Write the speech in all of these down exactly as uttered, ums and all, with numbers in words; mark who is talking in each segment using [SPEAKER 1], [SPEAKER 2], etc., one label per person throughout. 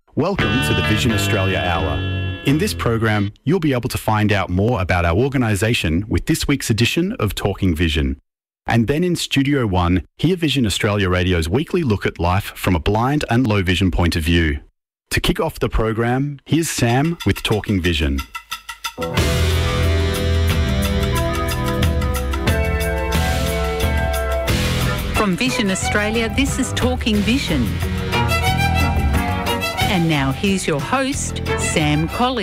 [SPEAKER 1] Welcome to the Vision Australia Hour. In this program, you'll be able to find out more about our organisation with this week's edition of Talking Vision. And then in Studio One, hear Vision Australia Radio's weekly look at life from a blind and low vision point of view. To kick off the program, here's Sam with Talking Vision.
[SPEAKER 2] From Vision Australia, this is Talking Vision. And now here's your host, Sam Colley.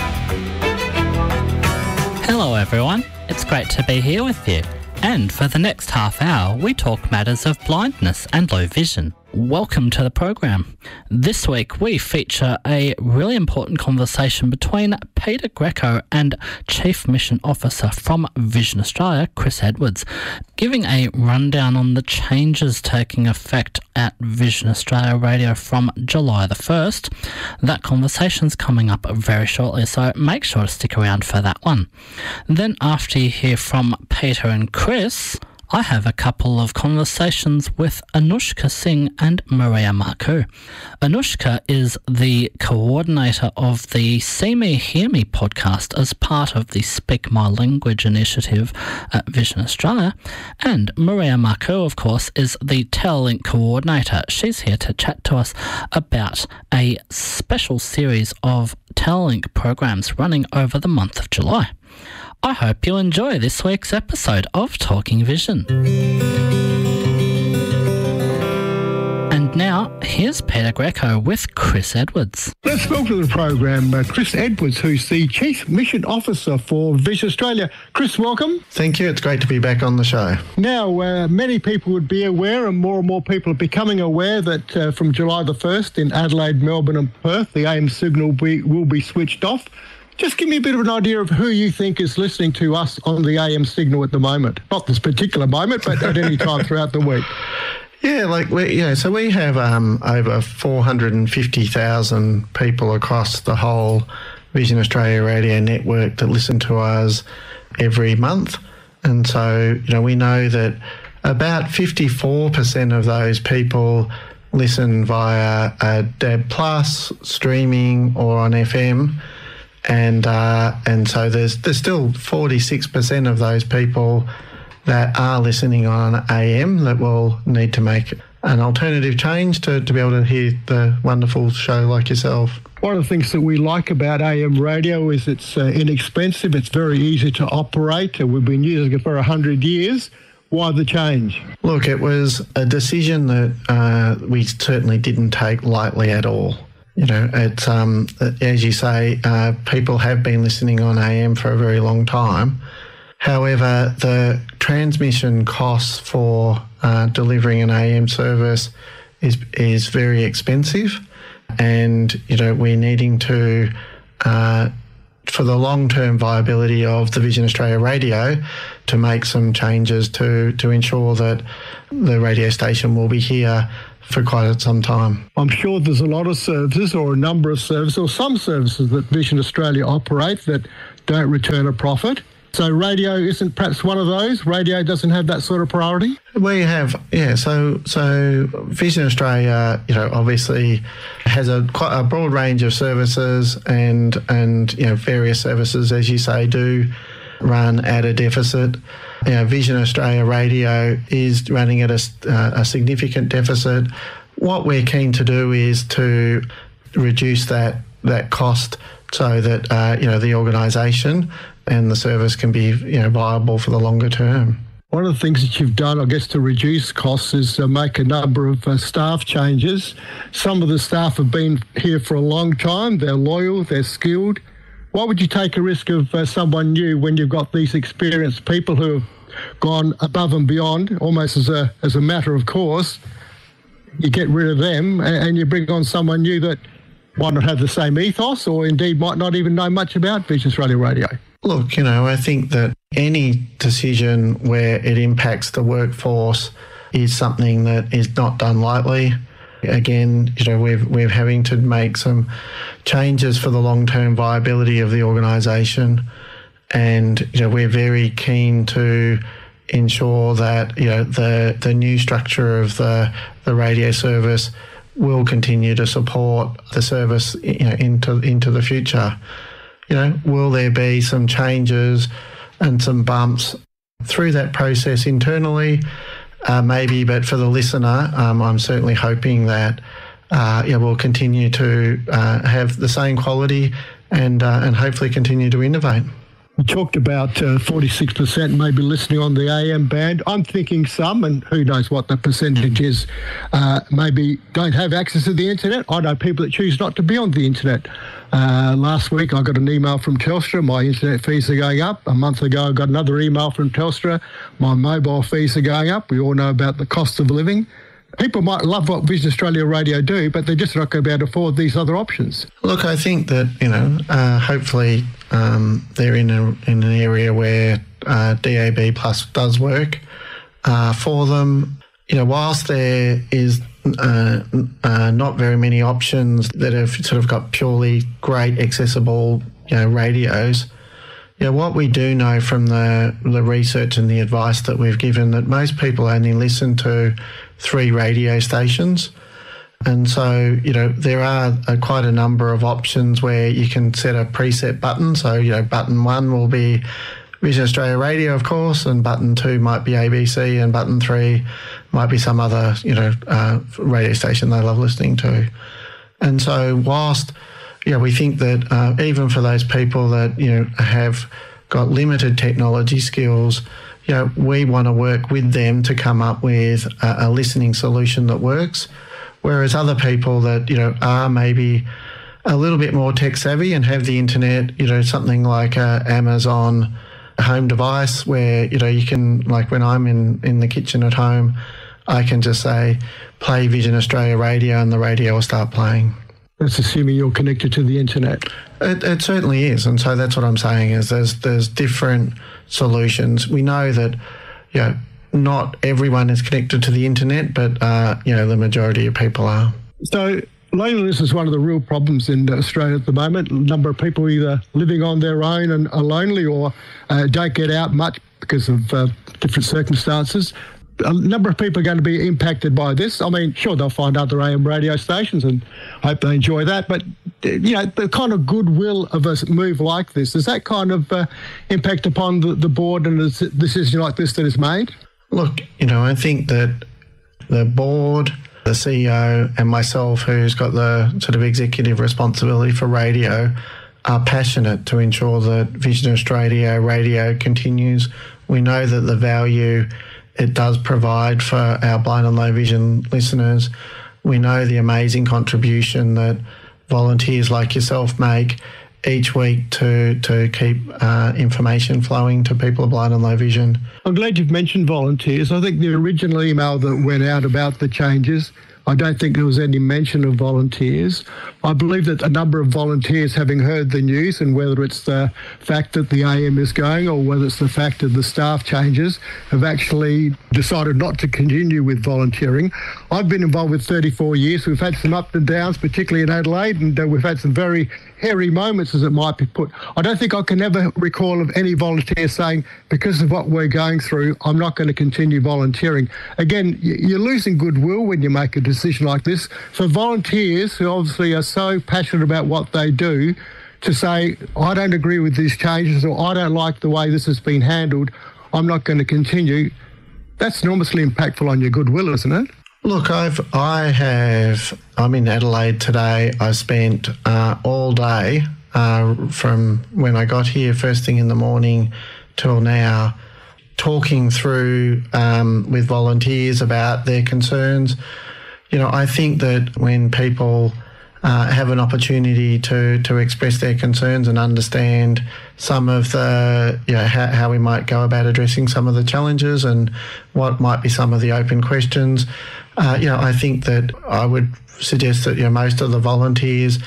[SPEAKER 3] Hello everyone, it's great to be here with you. And for the next half hour, we talk matters of blindness and low vision. Welcome to the program. This week we feature a really important conversation between Peter Greco and Chief Mission Officer from Vision Australia, Chris Edwards, giving a rundown on the changes taking effect at Vision Australia Radio from July the first. That conversation's coming up very shortly, so make sure to stick around for that one. Then after you hear from Peter and Chris, I have a couple of conversations with Anushka Singh and Maria Marcoux. Anushka is the coordinator of the See Me, Hear Me podcast as part of the Speak My Language initiative at Vision Australia. And Maria Marcoux, of course, is the Telelink coordinator. She's here to chat to us about a special series of Telelink programs running over the month of July. I hope you enjoy this week's episode of Talking Vision. And now, here's Peter Greco with Chris Edwards.
[SPEAKER 4] Let's welcome to the program uh, Chris Edwards, who's the Chief Mission Officer for Vision Australia. Chris, welcome.
[SPEAKER 5] Thank you. It's great to be back on the show.
[SPEAKER 4] Now, uh, many people would be aware, and more and more people are becoming aware, that uh, from July the first in Adelaide, Melbourne and Perth, the A M signal be, will be switched off. Just give me a bit of an idea of who you think is listening to us on the A M signal at the moment. Not this particular moment, but at any time throughout the week.
[SPEAKER 5] Yeah, like we, yeah. So we have um, over four hundred fifty thousand people across the whole Vision Australia radio network that listen to us every month, and so you know we know that about fifty-four percent of those people listen via a D A B Plus, streaming, or on F M. And uh, and so there's there's still forty-six percent of those people that are listening on A M that will need to make an alternative change to, to be able to hear the wonderful show like yourself.
[SPEAKER 4] One of the things that we like about A M radio is it's uh, inexpensive, it's very easy to operate. We've been using it for one hundred years. Why the change?
[SPEAKER 5] Look, it was a decision that uh, we certainly didn't take lightly at all. You know, it's um, as you say, uh, people have been listening on A M for a very long time. However, the transmission costs for uh, delivering an A M service is is very expensive, and you know we're needing to, uh, for the long-term viability of the Vision Australia radio, to make some changes to to ensure that the radio station will be here for quite some time.
[SPEAKER 4] I'm sure there's a lot of services or a number of services or some services that Vision Australia operate that don't return a profit. So radio isn't perhaps one of those? Radio doesn't have that sort of priority?
[SPEAKER 5] We have, yeah. So so Vision Australia, you know, obviously has a quite a broad range of services, and and you know various services, as you say, do run at a deficit. You know, Vision Australia Radio is running at a, uh, a significant deficit. What we're keen to do is to reduce that that cost so that uh, you know the organisation and the service can be you know viable for the longer term.
[SPEAKER 4] One of the things that you've done, I guess, to reduce costs is uh, make a number of uh, staff changes. Some of the staff have been here for a long time. They're loyal, they're skilled. Why would you take a risk of uh, someone new when you've got these experienced people who have gone above and beyond, almost as a as a matter of course? You get rid of them and, and you bring on someone new that might not have the same ethos, or indeed might not even know much about Vision Australia Radio.
[SPEAKER 5] Look, you know, I think that any decision where it impacts the workforce is something that is not done lightly. Again, you know, we've, we're having to make some changes for the long-term viability of the organisation, and, you know, we're very keen to ensure that, you know, the, the new structure of the, the radio service will continue to support the service, you know, into into the future. You know, will there be some changes and some bumps through that process internally? Uh, maybe, but for the listener, um, I'm certainly hoping that uh, yeah, we'll continue to uh, have the same quality and uh, and hopefully continue to innovate.
[SPEAKER 4] You talked about uh, forty-six percent maybe listening on the A M band. I'm thinking some, and who knows what the percentage is, uh, maybe don't have access to the internet. I know people that choose not to be on the internet. Uh, last week I got an email from Telstra, my internet fees are going up. A month ago I got another email from Telstra, my mobile fees are going up. We all know about the cost of living. People might love what Vision Australia Radio do, but they're just not going to be able to afford these other options.
[SPEAKER 5] Look, I think that, you know, uh, hopefully um, they're in, a, in an area where uh, D A B plus does work uh, for them. You know, whilst there is uh, uh, not very many options that have sort of got purely great accessible, you know, radios, yeah, what we do know from the, the research and the advice that we've given, that most people only listen to three radio stations. And so, you know, there are uh, quite a number of options where you can set a preset button. So, you know, button one will be Vision Australia Radio, of course, and button two might be A B C, and button three might be some other, you know, uh, radio station they love listening to. And so whilst, yeah, we think that uh, even for those people that, you know, have got limited technology skills, you know, we want to work with them to come up with a, a listening solution that works. Whereas other people that, you know, are maybe a little bit more tech savvy and have the internet, you know, something like a Amazon home device where, you know, you can, like when I'm in, in the kitchen at home, I can just say, play Vision Australia Radio, and the radio will start playing.
[SPEAKER 4] That's assuming you're connected to the internet.
[SPEAKER 5] It, it certainly is. And so that's what I'm saying is there's there's different solutions. We know that, you know, not everyone is connected to the internet, but, uh, you know, the majority of people are.
[SPEAKER 4] So loneliness is one of the real problems in Australia at the moment. A number of people either living on their own and are lonely, or uh, don't get out much because of uh, different circumstances. A number of people are going to be impacted by this. I mean, sure, they'll find other A M radio stations and hope they enjoy that. But, you know, the kind of goodwill of a move like this, does that kind of uh, impact upon the, the board and a decision like this that is made?
[SPEAKER 5] Look, you know, I think that the board, the C E O and myself, who's got the sort of executive responsibility for radio, are passionate to ensure that Vision Australia Radio continues. We know that the value it does provide for our blind and low vision listeners. We know the amazing contribution that volunteers like yourself make each week to to keep uh, information flowing to people of blind and low vision.
[SPEAKER 4] I'm glad you've mentioned volunteers. I think the original email that went out about the changes, I don't think there was any mention of volunteers. I believe that a number of volunteers, having heard the news, and whether it's the fact that the A M is going or whether it's the fact that the staff changes, have actually decided not to continue with volunteering. I've been involved with thirty-four years. We've had some ups and downs, particularly in Adelaide, and uh, we've had some very hairy moments, as it might be put. I don't think I can ever recall of any volunteer saying, because of what we're going through, I'm not going to continue volunteering. Again, you're losing goodwill when you make a decision like this. For volunteers who obviously are so passionate about what they do, to say, I don't agree with these changes, or I don't like the way this has been handled, I'm not going to continue, that's enormously impactful on your goodwill, isn't it?
[SPEAKER 5] Look, I've, I have, I'm in Adelaide today. I spent uh, all day uh, from when I got here first thing in the morning till now talking through um, with volunteers about their concerns. You know, I think that when people uh, have an opportunity to, to express their concerns and understand some of the, you know, how, how we might go about addressing some of the challenges and what might be some of the open questions, Uh, you know, I think that I would suggest that, you know, most of the volunteers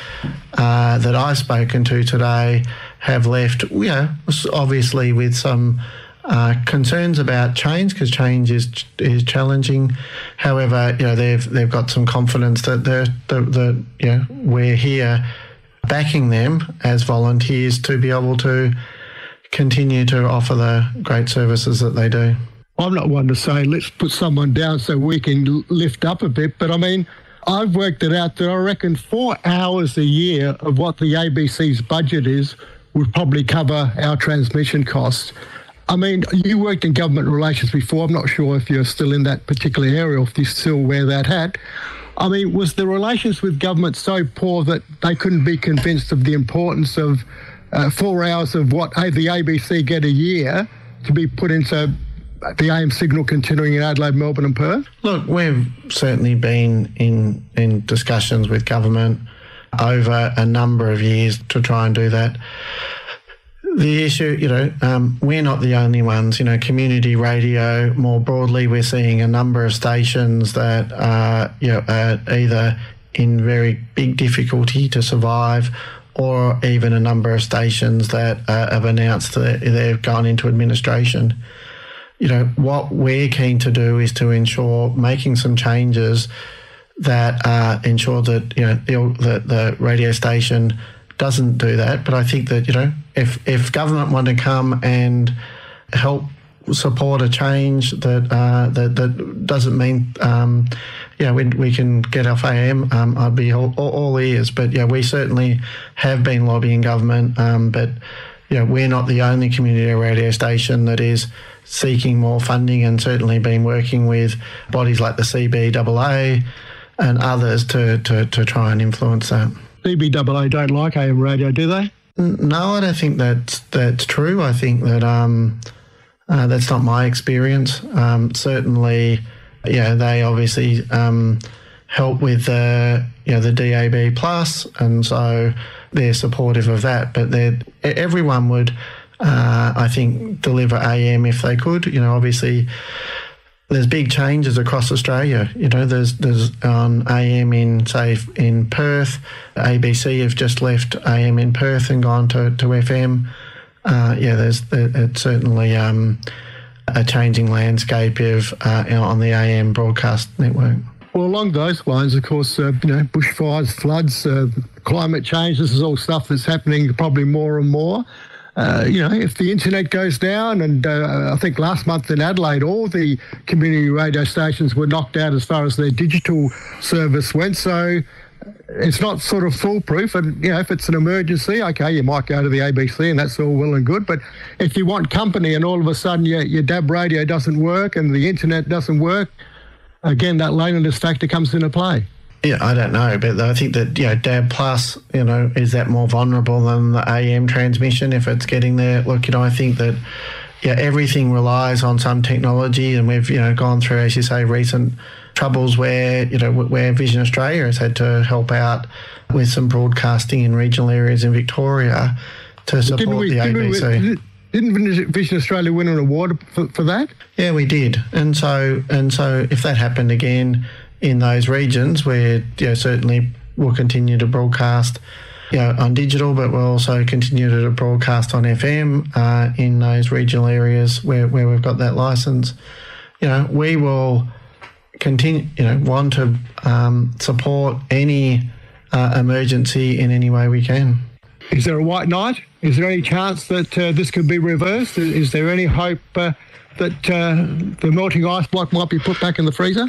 [SPEAKER 5] uh, that I've spoken to today have left, you know, obviously with some uh, concerns about change, because change is is challenging. However, you know, they've they've got some confidence that they're, the the you know, we're here backing them as volunteers to be able to continue to offer the great services that they do.
[SPEAKER 4] I'm not one to say let's put someone down so we can lift up a bit, but I mean, I've worked it out that I reckon four hours a year of what the A B C's budget is would probably cover our transmission costs. I mean, you worked in government relations before. I'm not sure if you're still in that particular area or if you still wear that hat. I mean, was the relations with government so poor that they couldn't be convinced of the importance of uh, four hours of what the A B C get a year to be put into the A M signal continuing in Adelaide, Melbourne and Perth?
[SPEAKER 5] Look, we've certainly been in, in discussions with government over a number of years to try and do that. The issue, you know, um, we're not the only ones. You know, community radio, more broadly, we're seeing a number of stations that are, you know, are either in very big difficulty to survive, or even a number of stations that uh, have announced that they've gone into administration. You know, what we're keen to do is to ensure making some changes that uh, ensure that, you know, the, the, the radio station doesn't do that. But I think that, you know, if, if government want to come and help support a change that uh, that, that doesn't mean, um, yeah, we, we can get off A M, um, I'd be all, all, all ears. But, yeah, we certainly have been lobbying government, um, but, you know, we're not the only community radio station that is seeking more funding, and certainly been working with bodies like the C B A A and others to, to, to try and influence that.
[SPEAKER 4] C B A A don't like A M radio, do they?
[SPEAKER 5] No, I don't think that's, that's true. I think that um, uh, that's not my experience. Um, certainly, yeah, they obviously um, help with the, you know, the D A B plus, and so they're supportive of that. But they're, everyone would, uh, I think, deliver A M if they could. You know, obviously, there's big changes across Australia. You know, there's there's on A M in, say, in Perth. A B C have just left A M in Perth and gone to, to F M. Uh, yeah, there's it's certainly um, a changing landscape of uh, on the A M broadcast network.
[SPEAKER 4] Well, along those lines, of course, uh, you know, bushfires, floods, uh, climate change, this is all stuff that's happening probably more and more. Uh, you know, if the internet goes down, and uh, I think last month in Adelaide, all the community radio stations were knocked out as far as their digital service went. So it's not sort of foolproof. And, you know, if it's an emergency, okay, you might go to the A B C and that's all well and good. But if you want company and all of a sudden your, your D A B radio doesn't work and the internet doesn't work, again, that loneliness factor comes into play.
[SPEAKER 5] Yeah, I don't know, but I think that, you know, D A B plus, you know, is that more vulnerable than the A M transmission if it's getting there? Look, you know, I think that, yeah, everything relies on some technology, and we've, you know, gone through, as you say, recent troubles where, you know, where Vision Australia has had to help out with some broadcasting in regional areas in Victoria to support we, the A B C.
[SPEAKER 4] We, didn't Vision Australia win an award for, for that?
[SPEAKER 5] Yeah, we did. And so, and so if that happened again in those regions, where, you know, certainly we'll continue to broadcast, you know, on digital, but we'll also continue to broadcast on F M uh, in those regional areas where, where we've got that licence. You know, we will continue, you know, want to um, support any uh, emergency in any way we can.
[SPEAKER 4] Is there a white knight? Is there any chance that uh, this could be reversed? Is there any hope uh, that uh, the melting ice block might be put back in the freezer?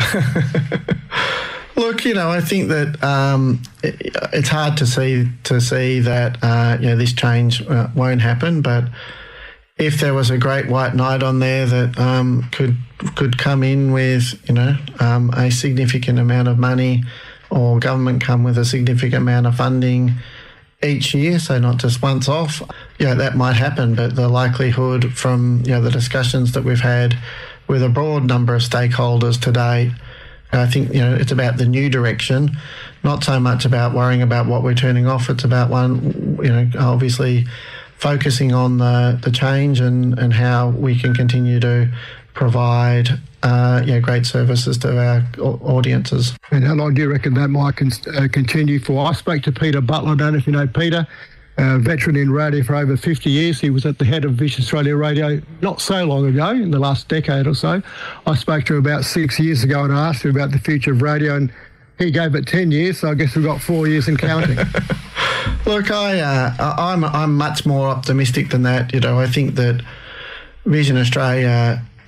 [SPEAKER 5] Look, you know, I think that um, it, it's hard to see to see that uh, you know, this change uh, won't happen. But if there was a great white knight on there that um, could could come in with, you know, um, a significant amount of money, or government come with a significant amount of funding each year, so not just once off, yeah, that might happen. But the likelihood from, you know, the discussions that we've had with a broad number of stakeholders to date, I think, you know, it's about the new direction, not so much about worrying about what we're turning off. It's about, one, you know, obviously focusing on the, the change and, and how we can continue to provide uh, you know, great services to our audiences.
[SPEAKER 4] And how long do you reckon that might con- uh, continue for? I spoke to Peter Butler. I don't know if you know Peter, a veteran in radio for over fifty years. He was at the head of Vision Australia Radio not so long ago, in the last decade or so. I spoke to him about six years ago and I asked him about the future of radio, and he gave it ten years, so I guess we've got four years and counting.
[SPEAKER 5] Look, I, uh, I'm, I'm much more optimistic than that. You know, I think that Vision Australia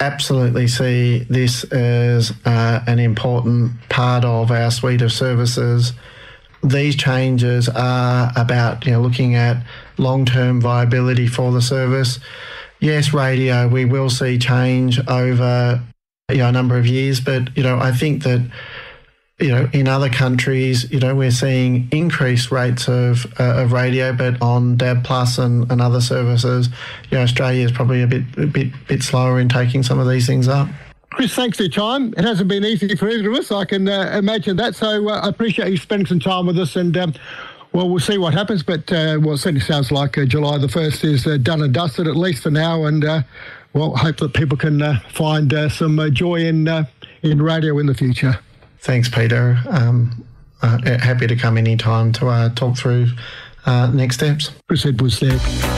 [SPEAKER 5] absolutely see this as uh, an important part of our suite of services. These changes are about, you know, looking at long-term viability for the service. Yes, radio, we will see change over, you know, a number of years, but, you know, I think that, you know, in other countries, you know, we're seeing increased rates of uh, of radio, but on D A B Plus and, and other services, you know, Australia is probably a bit a bit bit slower in taking some of these things up.
[SPEAKER 4] Chris, thanks for your time. It hasn't been easy for either of us, I can uh, imagine that. So uh, I appreciate you spending some time with us, and um, well, we'll see what happens. But uh, well, it certainly sounds like uh, July the first is uh, done and dusted, at least for now. And uh, well, hope that people can uh, find uh, some uh, joy in uh, in radio in the future.
[SPEAKER 5] Thanks, Peter. Um, uh, happy to come anytime to uh, talk through uh, next steps.
[SPEAKER 4] Chris Edwards there.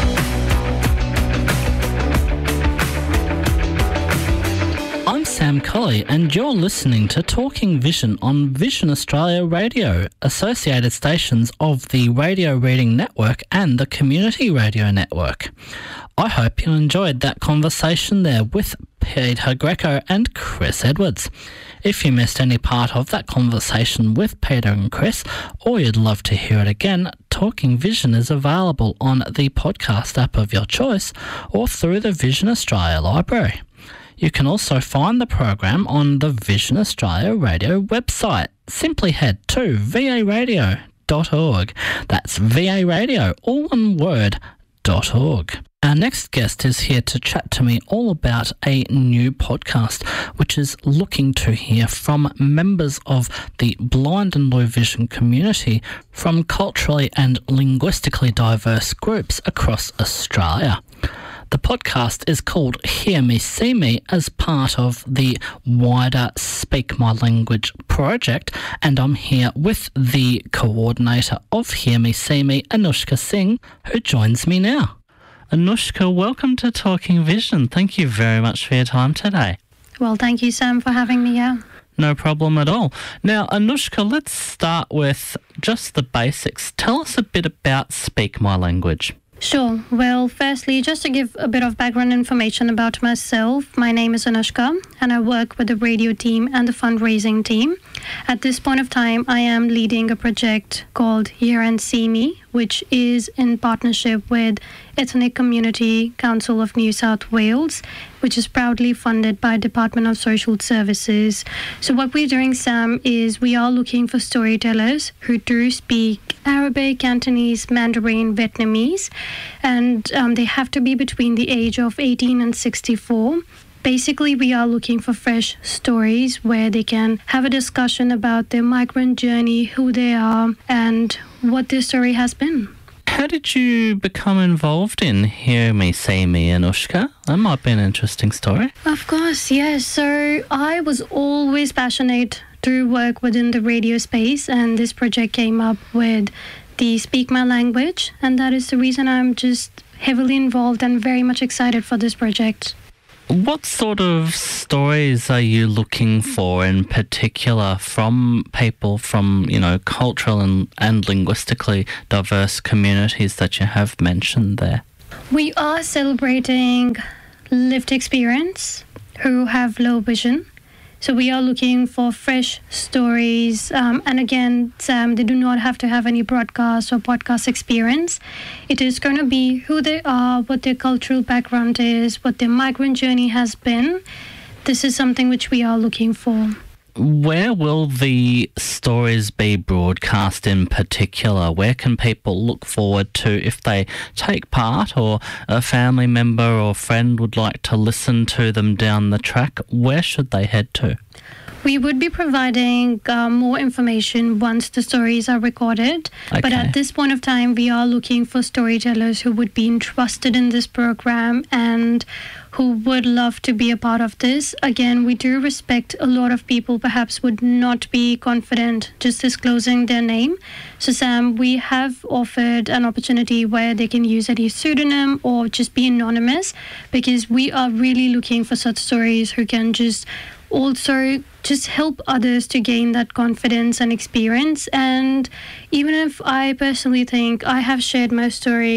[SPEAKER 3] I'm Sam Colley, and you're listening to Talking Vision on Vision Australia Radio, associated stations of the Radio Reading Network and the Community Radio Network. I hope you enjoyed that conversation there with Peter Greco and Chris Edwards. If you missed any part of that conversation with Peter and Chris, or you'd love to hear it again, Talking Vision is available on the podcast app of your choice or through the Vision Australia Library. You can also find the program on the Vision Australia Radio website. Simply head to v a radio dot org. That's V A Radio, all one word, dot org. Our next guest is here to chat to me all about a new podcast which is looking to hear from members of the blind and low vision community from culturally and linguistically diverse groups across Australia. The podcast is called Hear Me, See Me as part of the wider Speak My Language project, and I'm here with the coordinator of Hear Me, See Me, Anushka Singh, who joins me now. Anushka, welcome to Talking Vision. Thank you very much for your time today.
[SPEAKER 6] Well, thank you, Sam, for having me here.
[SPEAKER 3] No problem at all. Now, Anushka, let's start with just the basics. Tell us a bit about Speak My Language.
[SPEAKER 6] Sure. Well, firstly, just to give a bit of background information about myself, my name is Anushka, and I work with the radio team and the fundraising team. At this point of time, I am leading a project called Hear and See Me, which is in partnership with Ethnic Community Council of New South Wales, which is proudly funded by Department of Social Services. So what we're doing, Sam, is we are looking for storytellers who do speak Arabic, Cantonese, Mandarin, Vietnamese, and um, they have to be between the age of eighteen and sixty-four. Basically, we are looking for fresh stories where they can have a discussion about their migrant journey, who they are, and what their story has been.
[SPEAKER 3] How did you become involved in Hear Me, See Me, Anushka? That might be an interesting story.
[SPEAKER 6] Of course, yes. So I was always passionate to work within the radio space, and this project came up with the Speak My Language, and that is the reason I'm just heavily involved and very much excited for this project.
[SPEAKER 3] What sort of stories are you looking for in particular from people from, you know, cultural and, and linguistically diverse communities that you have mentioned there?
[SPEAKER 6] We are celebrating lived experience who have low vision. So we are looking for fresh stories. Um, and again, Sam, they do not have to have any broadcast or podcast experience. It is going to be who they are, what their cultural background is, what their migrant journey has been. This is something which we are looking for.
[SPEAKER 3] Where will the stories be broadcast in particular? Where can people look forward to if they take part, or a family member or friend would like to listen to them down the track? Where should they head to?
[SPEAKER 6] We would be providing uh, more information once the stories are recorded.
[SPEAKER 3] Okay.
[SPEAKER 6] But at this point of time, we are looking for storytellers who would be interested in this program and who would love to be a part of this. Again, we do respect a lot of people perhaps would not be confident just disclosing their name. So Sam, we have offered an opportunity where they can use any pseudonym or just be anonymous, because we are really looking for such stories who can just also just help others to gain that confidence and experience. And even if I personally think I have shared my story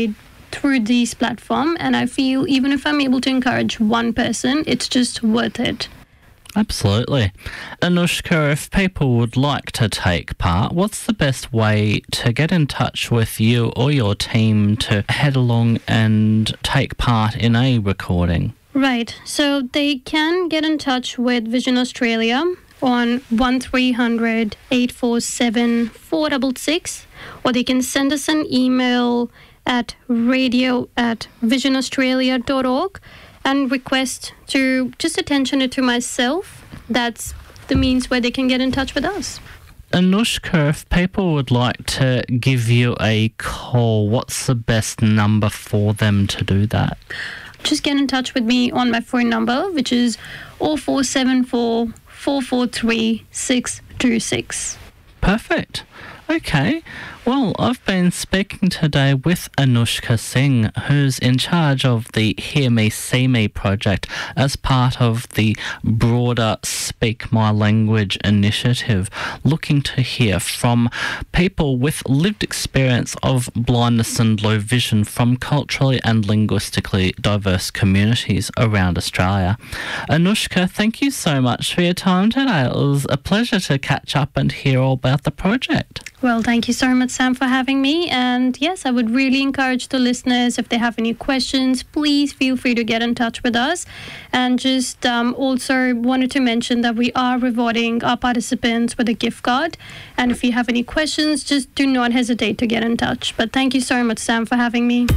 [SPEAKER 6] through these platforms, and I feel even if I'm able to encourage one person, it's just worth it.
[SPEAKER 3] Absolutely. Anushka, if people would like to take part, what's the best way to get in touch with you or your team to head along and take part in a recording?
[SPEAKER 6] Right. So they can get in touch with Vision Australia on one three hundred, eight four seven, four six six, or they can send us an email at radio at vision australia dot org and request to just attention to myself. That's the means where they can get in touch with us.
[SPEAKER 3] Anushka, if people would like to give you a call, what's the best number for them to do that?
[SPEAKER 6] Just get in touch with me on my phone number, which is oh four seven four, four four three, six two six.
[SPEAKER 3] Perfect. Okay. Well, I've been speaking today with Anushka Singh, who's in charge of the Hear Me, See Me project as part of the broader Speak My Language initiative, looking to hear from people with lived experience of blindness and low vision from culturally and linguistically diverse communities around Australia. Anushka, thank you so much for your time today. It was a pleasure to catch up and hear all about the project.
[SPEAKER 6] Well, thank you so much, Sam, for having me. And yes, I would really encourage the listeners, if they have any questions, please feel free to get in touch with us. And just um, also wanted to mention that we are rewarding our participants with a gift card. And if you have any questions, just do not hesitate to get in touch. But thank you so much, Sam, for having me.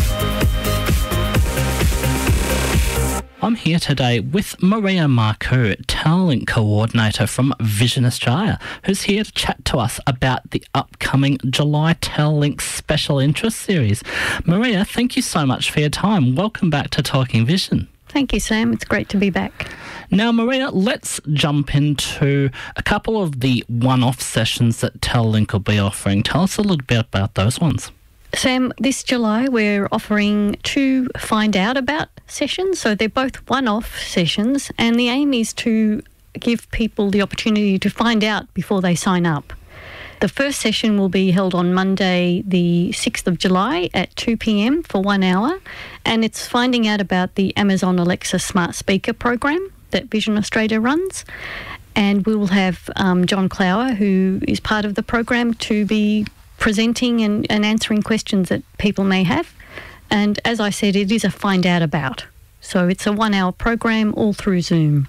[SPEAKER 3] I'm here today with Maria Marcoux, Talent Coordinator from Vision Australia, who's here to chat to us about the upcoming July Tellink Special Interest Series. Maria, thank you so much for your time. Welcome back to Talking Vision.
[SPEAKER 7] Thank you, Sam. It's great to be back.
[SPEAKER 3] Now, Maria, let's jump into a couple of the one-off sessions that Tellink will be offering. Tell us a little bit about those ones.
[SPEAKER 7] Sam, this July we're offering two Find Out About sessions. So they're both one-off sessions, and the aim is to give people the opportunity to find out before they sign up. The first session will be held on Monday the sixth of July at two p.m. for one hour, and it's finding out about the Amazon Alexa Smart Speaker program that Vision Australia runs. And we will have um, John Clower, who is part of the program, to be presenting and, and answering questions that people may have. And as I said, it is a Find Out About. So it's a one-hour program all through Zoom.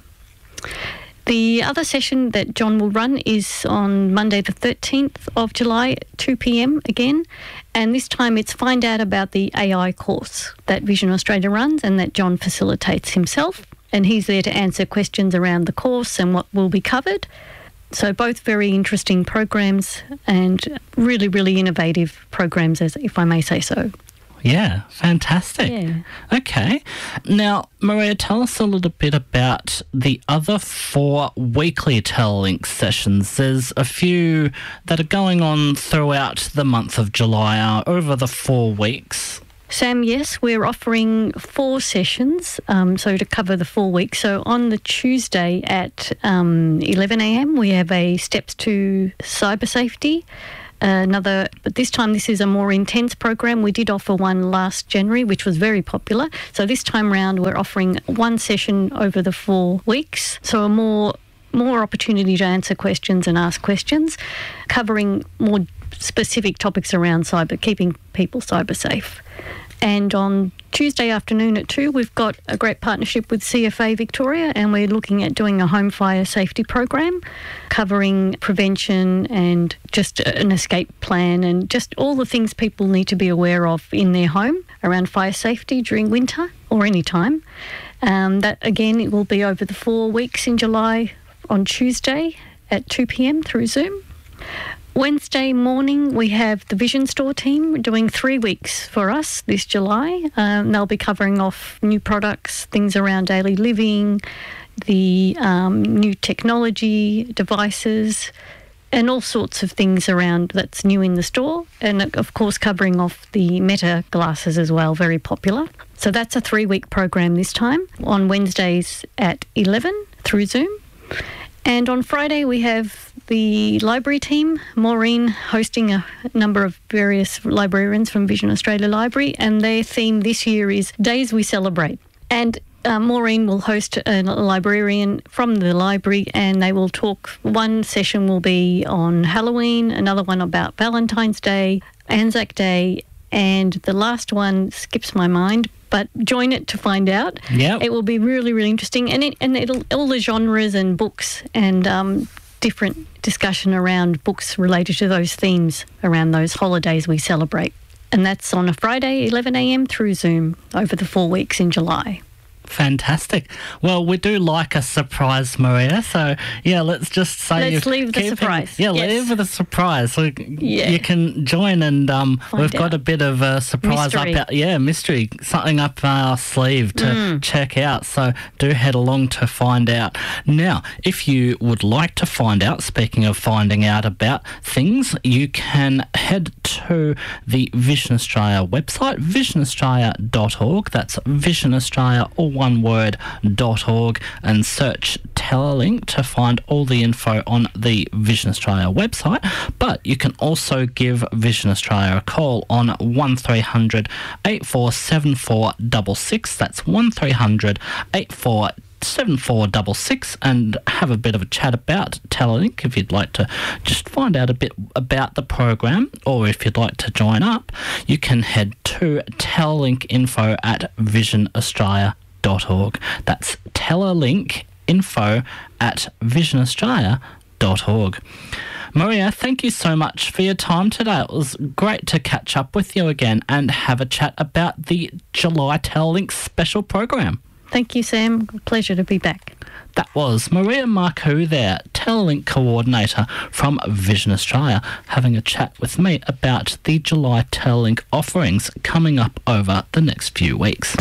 [SPEAKER 7] The other session that John will run is on Monday the thirteenth of July at two p.m. again. And this time it's Find Out About the A I course that Vision Australia runs and that John facilitates himself. And he's there to answer questions around the course and what will be covered. So both very interesting programs and really, really innovative programs, as if I may say so.
[SPEAKER 3] Yeah, fantastic.
[SPEAKER 7] Yeah.
[SPEAKER 3] Okay. Now, Maria, tell us a little bit about the other four weekly Tellink sessions. There's a few that are going on throughout the month of July, uh, over the four weeks.
[SPEAKER 7] Sam, yes, we're offering four sessions, um, so to cover the four weeks. So on the Tuesday at um, eleven a.m, we have a Steps to Cyber Safety. Uh, another, but this time this is a more intense program. We did offer one last January, which was very popular. So this time round, we're offering one session over the four weeks. So a more more opportunity to answer questions and ask questions, covering more specific topics around cyber, keeping people cyber safe. And on Tuesday afternoon at two, we've got a great partnership with C F A Victoria, and we're looking at doing a home fire safety program covering prevention and just an escape plan and just all the things people need to be aware of in their home around fire safety during winter or any time. Um, that, again, it will be over the four weeks in July on Tuesday at two p.m. through Zoom. Wednesday morning, we have the Vision Store team doing three weeks for us this July. Um, they'll be covering off new products, things around daily living, the um, new technology, devices, and all sorts of things around that's new in the store. And, of course, covering off the Meta glasses as well, very popular. So that's a three-week program this time on Wednesdays at eleven through Zoom. And on Friday, we have the library team, Maureen hosting a number of various librarians from Vision Australia Library, and their theme this year is Days We Celebrate. And uh, Maureen will host a librarian from the library, and they will talk. One session will be on Halloween, another one about Valentine's Day, Anzac Day, and the last one skips my mind, but join it to find out.
[SPEAKER 3] Yeah,
[SPEAKER 7] it will be really, really interesting, and it and it'll all the genres and books and um, different discussion around books related to those themes around those holidays we celebrate. And that's on a Friday, eleven a.m. through Zoom over the four weeks in July.
[SPEAKER 3] Fantastic. Well, we do like a surprise, Maria. So, yeah, let's just say...
[SPEAKER 7] Let's leave the
[SPEAKER 3] keeping,
[SPEAKER 7] surprise.
[SPEAKER 3] Yeah,
[SPEAKER 7] yes.
[SPEAKER 3] leave with a surprise. So
[SPEAKER 7] yeah.
[SPEAKER 3] you can join and um,
[SPEAKER 7] Find
[SPEAKER 3] we've
[SPEAKER 7] out.
[SPEAKER 3] got a bit of a surprise
[SPEAKER 7] mystery.
[SPEAKER 3] up our... Yeah, mystery. Something up our sleeve to
[SPEAKER 7] mm.
[SPEAKER 3] check out. So do head along to find out. Now, if you would like to find out, speaking of finding out about things, you can head to the Vision Australia website, vision australia dot org. That's Vision Australia, all one word, .org, and search Telelink to find all the info on the Vision Australia website. But you can also give Vision Australia a call on one three hundred eight four seven four six six. That's one three hundred eight four seven four six six, and have a bit of a chat about Telelink if you'd like to just find out a bit about the program, or if you'd like to join up, you can head to Telelink info at vision australia dot org. That's Telelink info at vision australia dot org. Maria, thank you so much for your time today. It was great to catch up with you again and have a chat about the July Telelink special program.
[SPEAKER 7] Thank you, Sam. Pleasure to be back.
[SPEAKER 3] That was Maria Marcoux there, Telelink coordinator from Vision Australia, having a chat with me about the July Telelink offerings coming up over the next few weeks.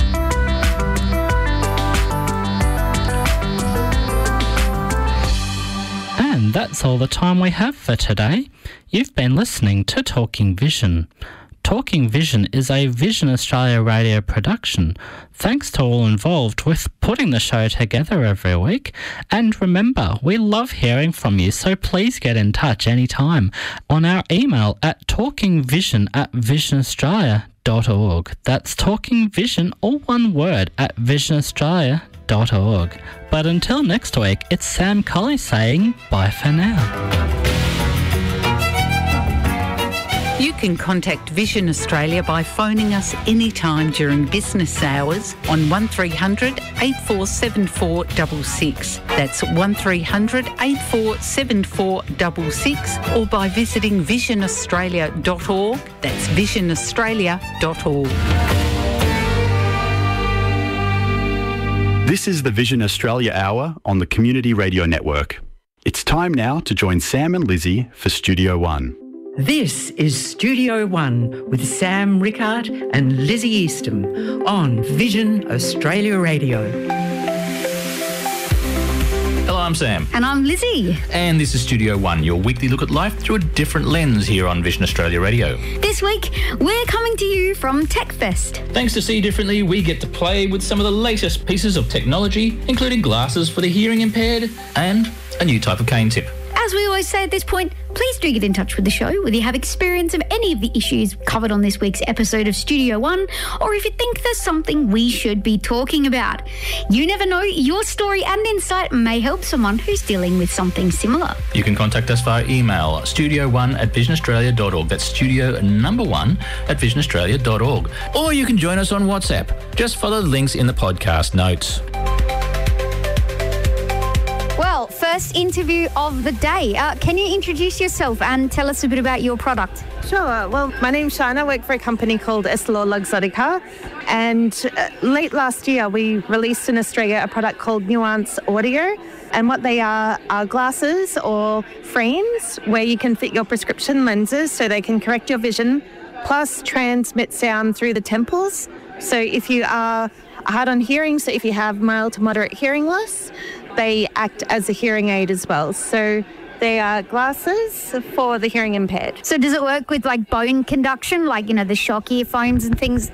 [SPEAKER 3] And that's all the time we have for today. You've been listening to Talking Vision. Talking Vision is a Vision Australia radio production. Thanks to all involved with putting the show together every week. And remember, we love hearing from you, so please get in touch anytime on our email at talkingvision at vision australia dot org. That's Talking Vision, all one word, at vision australia dot org. But until next week, it's Sam Colley saying bye for now.
[SPEAKER 2] You can contact Vision Australia by phoning us anytime during business hours on one three hundred eight four seven four six six. That's one three hundred eight four seven four six six, or by visiting vision australia dot org. That's vision australia dot org.
[SPEAKER 1] This is the Vision Australia Hour on the Community Radio Network. It's time now to join Sam and Lizzie for Studio One.
[SPEAKER 8] This is Studio One with Sam Rickard and Lizzie Eastham on Vision Australia Radio.
[SPEAKER 9] Hello, I'm Sam.
[SPEAKER 10] And I'm Lizzie.
[SPEAKER 9] And this is Studio One, your weekly look at life through a different lens here on Vision Australia Radio.
[SPEAKER 10] This week, we're coming to you from TechFest.
[SPEAKER 9] Thanks to See Differently, we get to play with some of the latest pieces of technology, including glasses for the hearing impaired and a new type of cane tip.
[SPEAKER 10] As we always say at this point, please do get in touch with the show whether you have experience of any of the issues covered on this week's episode of Studio One, or if you think there's something we should be talking about. You never know, your story and insight may help someone who's dealing with something similar.
[SPEAKER 9] You can contact us via email, studio one at vision australia dot org. That's studio number one at vision australia dot org. Or you can join us on WhatsApp. Just follow the links in the podcast notes.
[SPEAKER 10] Well, first interview of the day. Uh, can you introduce yourself and tell us a bit about your product?
[SPEAKER 11] Sure. Well, my name's Shana. I work for a company called Essilor Luxottica. And uh, late last year, we released in Australia a product called Nuance Audio. And what they are are glasses or frames where you can fit your prescription lenses so they can correct your vision, plus transmit sound through the temples. So if you are hard on hearing, so if you have mild to moderate hearing loss, they act as a hearing aid as well. So they are glasses for the hearing impaired.
[SPEAKER 10] So does it work with like bone conduction, like, you know, the shock earphones and things?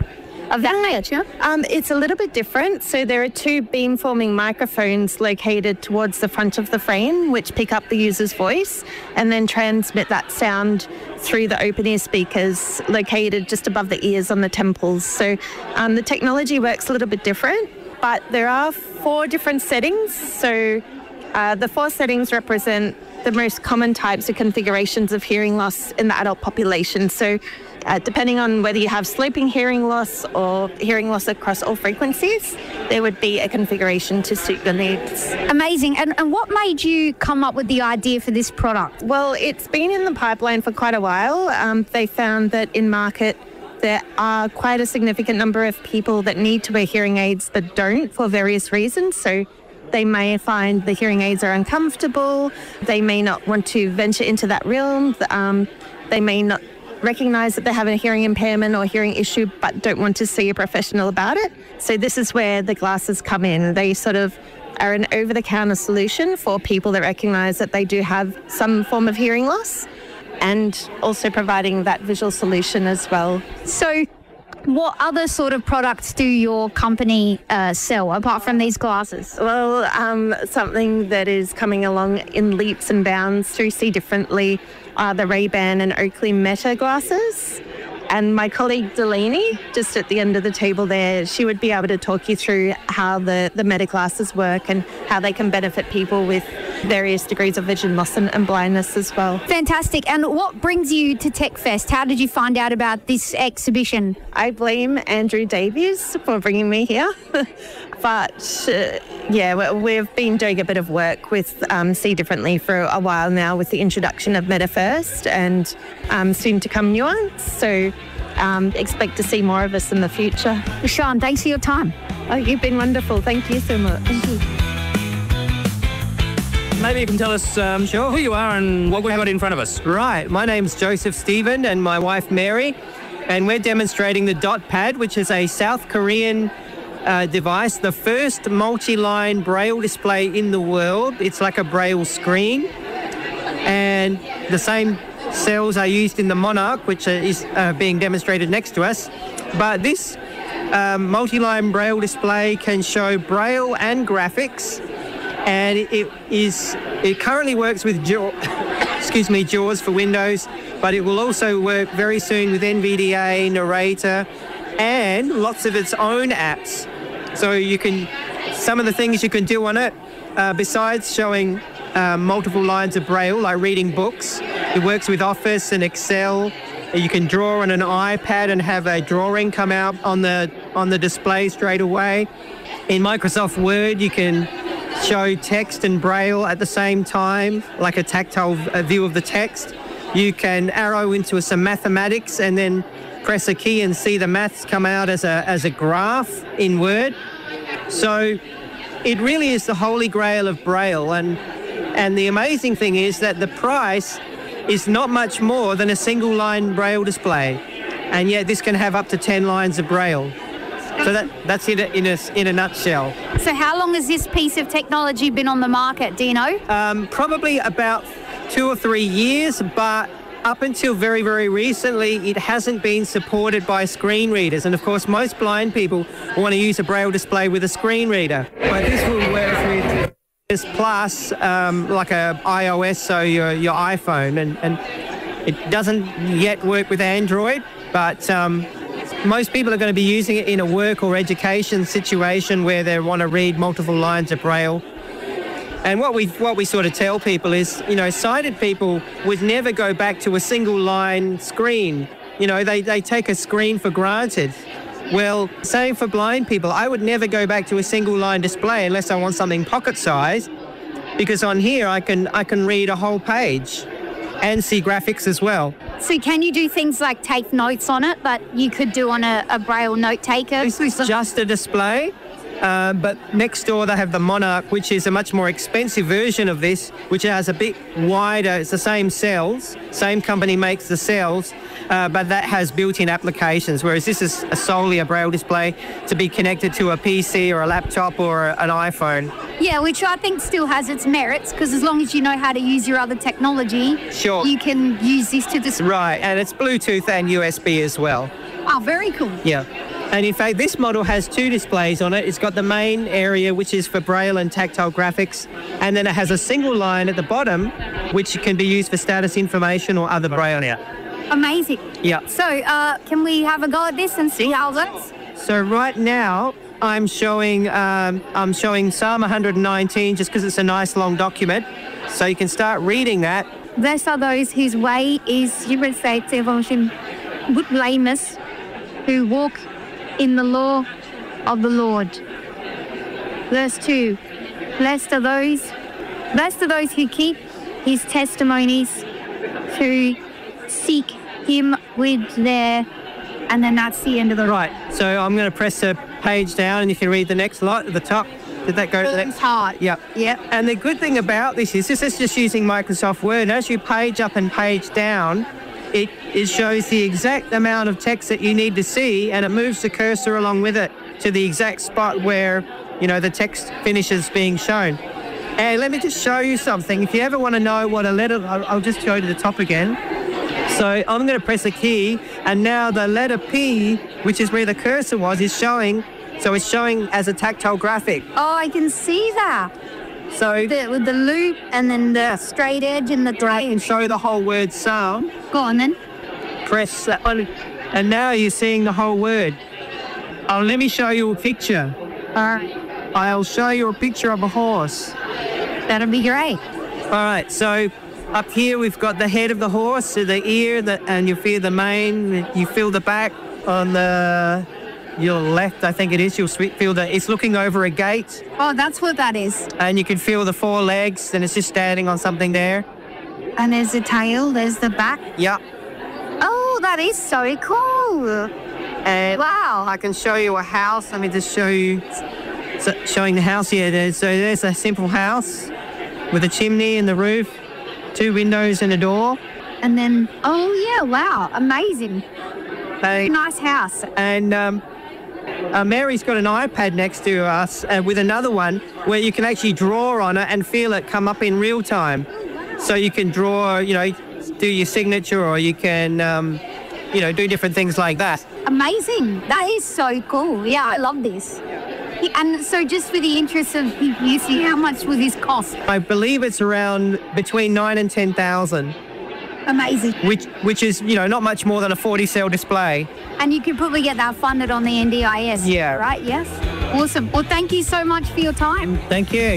[SPEAKER 10] of that nature?
[SPEAKER 11] Um, it's a little bit different. So there are two beam-forming microphones located towards the front of the frame, which pick up the user's voice and then transmit that sound through the open-ear speakers located just above the ears on the temples. So um, the technology works a little bit different, but there are four different settings. So uh, the four settings represent the most common types of configurations of hearing loss in the adult population. So uh, depending on whether you have sloping hearing loss or hearing loss across all frequencies, there would be a configuration to suit your needs.
[SPEAKER 10] Amazing. And, and what made you come up with the idea for this product?
[SPEAKER 11] Well, it's been in the pipeline for quite a while. Um, they found that in market there are quite a significant number of people that need to wear hearing aids but don't for various reasons. So they may find the hearing aids are uncomfortable. They may not want to venture into that realm. Um, they may not recognise that they have a hearing impairment or hearing issue but don't want to see a professional about it. So this is where the glasses come in. They sort of are an over-the-counter solution for people that recognise that they do have some form of hearing loss, and also providing that visual solution as well.
[SPEAKER 10] So what other sort of products do your company uh, sell apart from these glasses?
[SPEAKER 11] Well, um, something that is coming along in leaps and bounds through See Differently are the Ray-Ban and Oakley Meta glasses. And my colleague Delaney, just at the end of the table there, she would be able to talk you through how the, the Meta glasses work and how they can benefit people with various degrees of vision loss and, and blindness as well.
[SPEAKER 10] Fantastic. And what brings you to TechFest? How did you find out about this exhibition?
[SPEAKER 11] I blame Andrew Davies for bringing me here. But uh, yeah, we've been doing a bit of work with um, See Differently for a while now with the introduction of MetaFirst and um, soon to come Nuance. So um, expect to see more of us in the future.
[SPEAKER 10] Sean, thanks for your time.
[SPEAKER 11] Oh, you've been wonderful. Thank you so much. Thank you.
[SPEAKER 12] Maybe you can tell us um, sure. who you are and what we've got in front of us.
[SPEAKER 13] Right. My name's Joseph Stephen and my wife Mary, and we're demonstrating the DotPad, which is a South Korean uh, device, the first multi-line Braille display in the world. It's like a Braille screen, and the same cells are used in the Monarch, which is uh, being demonstrated next to us. But this um, multi-line Braille display can show Braille and graphics. And it is it currently works with Jaw, excuse me, JAWS for Windows, but it will also work very soon with N V D A, Narrator, and lots of its own apps. So you can, some of the things you can do on it, uh, besides showing uh, multiple lines of Braille, like reading books, it works with Office and Excel. You can draw on an iPad and have a drawing come out on the on the display straight away. In Microsoft Word, you can show text and Braille at the same time, like a tactile view of the text. You can arrow into some mathematics and then press a key and see the maths come out as a as a graph in Word. So it really is the holy grail of Braille, and and the amazing thing is that the price is not much more than a single line Braille display, and yet this can have up to ten lines of Braille. So that, that's it in a, in a nutshell.
[SPEAKER 10] So how long has this piece of technology been on the market, do you know?
[SPEAKER 13] Um, probably about two or three years, but up until very, very recently, it hasn't been supported by screen readers. And of course, most blind people want to use a Braille display with a screen reader. But this will work with this Plus, um, like a iOS, so your, your iPhone. And, and it doesn't yet work with Android, but um, most people are going to be using it in a work or education situation where they want to read multiple lines of Braille. And what we what we sort of tell people is, you know, sighted people would never go back to a single line screen. You know, they, they take a screen for granted. Well, same for blind people. I would never go back to a single line display unless I want something pocket size, because on here I can I can read a whole page and see graphics as well.
[SPEAKER 10] So can you do things like take notes on it that you could do on a, a Braille note taker?
[SPEAKER 13] This is just a display, uh, but next door they have the Monarch, which is a much more expensive version of this, which has a bit wider, it's the same cells, same company makes the cells, uh, but that has built-in applications, whereas this is a solely a Braille display to be connected to a P C or a laptop or an iPhone.
[SPEAKER 10] Yeah, which I think still has its merits, because as long as you know how to use your other technology,
[SPEAKER 13] sure,
[SPEAKER 10] you can use this to display.
[SPEAKER 13] Right, and it's Bluetooth and U S B as well.
[SPEAKER 10] Oh, very cool.
[SPEAKER 13] Yeah. And in fact, this model has two displays on it. It's got the main area, which is for Braille and tactile graphics, and then it has a single line at the bottom, which can be used for status information or other Braille.
[SPEAKER 10] Amazing.
[SPEAKER 13] Yeah.
[SPEAKER 10] So, uh, can we have a go at this and see how it looks?
[SPEAKER 13] So right now, I'm showing um, I'm showing Psalm one nineteen just because it's a nice long document. So you can start reading that.
[SPEAKER 10] Blessed are those whose way is, you would say, devotion, good blameless, who walk in the law of the Lord. Verse two, blessed are those, blessed are those who keep his testimonies, who seek him with their, and then that's the end of the
[SPEAKER 13] right. So I'm going to press a page down, and you can read the next lot at the top. Did that go to the next?
[SPEAKER 10] Hard.
[SPEAKER 13] Yep.
[SPEAKER 10] Yep.
[SPEAKER 13] And the good thing about this is this is just using Microsoft Word. As you page up and page down, it, it shows the exact amount of text that you need to see, and it moves the cursor along with it to the exact spot where, you know, the text finishes being shown. And let me just show you something. If you ever want to know what a letter, I'll, I'll just go to the top again. So I'm going to press a key, and now the letter P, which is where the cursor was, is showing. So it's showing as a tactile graphic.
[SPEAKER 10] Oh, I can see that.
[SPEAKER 13] So
[SPEAKER 10] the, with the loop and then the straight edge and the
[SPEAKER 13] drag. And show the whole word Psalm.
[SPEAKER 10] Go on then.
[SPEAKER 13] Press that one, and now you're seeing the whole word. Oh, let me show you a picture.
[SPEAKER 10] All right.
[SPEAKER 13] I'll show you a picture of a horse.
[SPEAKER 10] That'll be great.
[SPEAKER 13] All right. So up here we've got the head of the horse, so the ear, the, and you feel the mane. You feel the back on the. Your left, I think it is, you'll feel that it's looking over a gate.
[SPEAKER 10] Oh, that's what that is.
[SPEAKER 13] And you can feel the four legs, and it's just standing on something there.
[SPEAKER 10] And there's the tail, there's the back.
[SPEAKER 13] Yeah.
[SPEAKER 10] Oh, that is so cool.
[SPEAKER 13] And
[SPEAKER 10] wow.
[SPEAKER 13] I can show you a house. Let me just show you, so showing the house here. There's, so there's a simple house with a chimney and the roof, two windows and a door.
[SPEAKER 10] And then, oh yeah, wow, amazing.
[SPEAKER 13] They,
[SPEAKER 10] nice house.
[SPEAKER 13] And um, Uh, Mary's got an iPad next to us uh, with another one where you can actually draw on it and feel it come up in real time. So you can draw, you know, do your signature, or you can, um, you know, do different things like that.
[SPEAKER 10] Amazing. That is so cool. Yeah, I love this. And so just for the interest of you see, how much will this cost?
[SPEAKER 13] I believe it's around between nine and ten thousand.
[SPEAKER 10] Amazing.
[SPEAKER 13] Which, which is, you know, not much more than a forty cell display.
[SPEAKER 10] And you could probably get that funded on the N D I S.
[SPEAKER 13] Yeah.
[SPEAKER 10] Right? Yes. Awesome. Well, thank you so much for your time.
[SPEAKER 13] Thank you.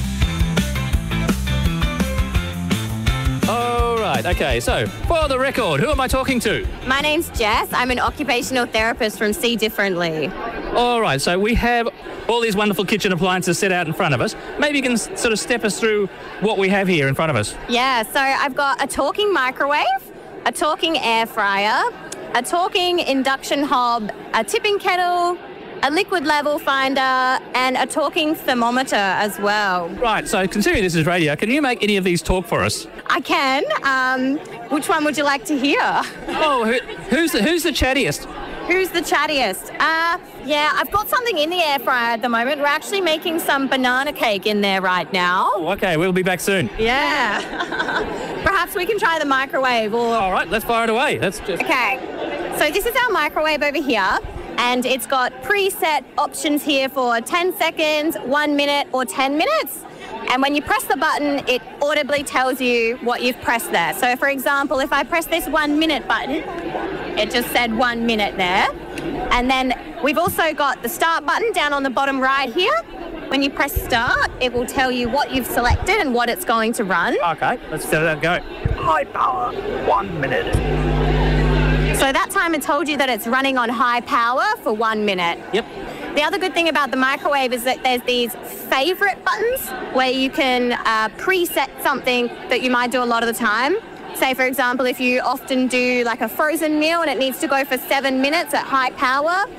[SPEAKER 9] All right. Okay. So, for the record, who am I talking to?
[SPEAKER 14] My name's Jess. I'm an occupational therapist from See Differently.
[SPEAKER 9] All right. So we have all these wonderful kitchen appliances set out in front of us. Maybe you can s- sort of step us through what we have here in front of us.
[SPEAKER 14] Yeah. So I've got a talking microwave, a talking air fryer, a talking induction hob, a tipping kettle, a liquid level finder, and a talking thermometer as well.
[SPEAKER 9] Right, so considering this is radio, can you make any of these talk for us?
[SPEAKER 14] I can. Um, which one would you like to hear?
[SPEAKER 9] Oh, who, who's the, who's the chattiest?
[SPEAKER 14] Who's the chattiest? Uh, yeah, I've got something in the air fryer at the moment. We're actually making some banana cake in there right now.
[SPEAKER 9] Oh, okay, we'll be back soon.
[SPEAKER 14] Yeah. Perhaps we can try the microwave or...
[SPEAKER 9] All right, let's fire it away. Let's just...
[SPEAKER 14] Okay, so this is our microwave over here. And it's got preset options here for ten seconds, one minute, or ten minutes. And when you press the button, it audibly tells you what you've pressed there. So, for example, if I press this one minute button, it just said one minute there. And then we've also got the start button down on the bottom right here. When you press start, it will tell you what you've selected and what it's going to run.
[SPEAKER 9] Okay, let's let that go.
[SPEAKER 14] High power, one minute. So that time it told you that it's running on high power for one minute.
[SPEAKER 9] Yep.
[SPEAKER 14] The other good thing about the microwave is that there's these favorite buttons where you can uh, preset something that you might do a lot of the time. Say, for example, if you often do like a frozen meal and it needs to go for seven minutes at high power,